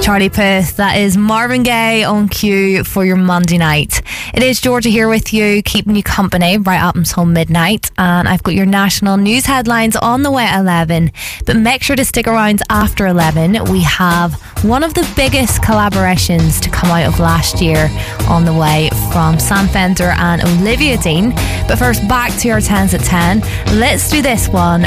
Charlie Puth, that is Marvin Gaye on cue for your Monday night. It is Georgia here with you, keeping you company right up until midnight, and I've got your national news headlines on the way at 11, but make sure to stick around after 11. We have one of the biggest collaborations to come out of last year on the way from Sam Fender and Olivia Dean. But first, back to your 10s at 10. Let's do this one